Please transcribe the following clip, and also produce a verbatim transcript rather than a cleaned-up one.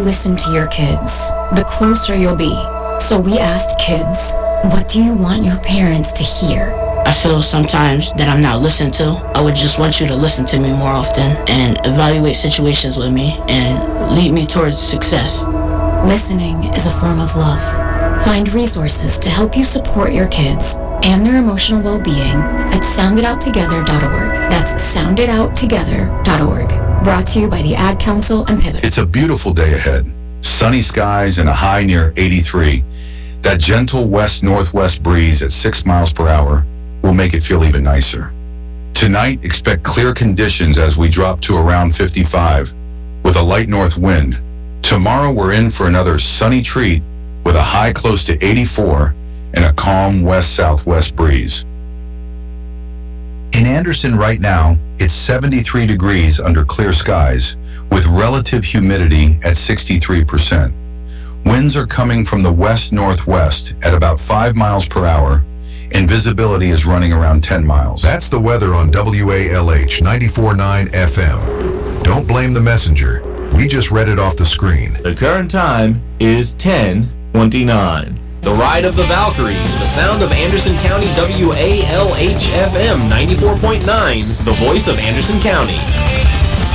listen to your kids, the closer you'll be. So we asked kids, what do you want your parents to hear? I feel sometimes that I'm not listened to. I would just want you to listen to me more often and evaluate situations with me and lead me towards success. Listening is a form of love. Find resources to help you support your kids and their emotional well-being at sound it out together dot org. That's sound it out together dot org. Brought to you by the Ad Council and Pivot. It's a beautiful day ahead. Sunny skies and a high near eighty-three. That gentle west-northwest breeze at six miles per hour will make it feel even nicer. Tonight, expect clear conditions as we drop to around fifty-five with a light north wind. Tomorrow, we're in for another sunny treat with a high close to eighty-four and a calm west-southwest breeze. In Anderson right now, it's seventy-three degrees under clear skies with relative humidity at sixty-three percent. Winds are coming from the west-northwest at about five miles per hour, and visibility is running around ten miles. That's the weather on W A L H ninety-four point nine F M. Don't blame the messenger. We just read it off the screen. The current time is ten twenty-nine. The Ride of the Valkyries, the sound of Anderson County, W A L H F M ninety-four point nine, the voice of Anderson County.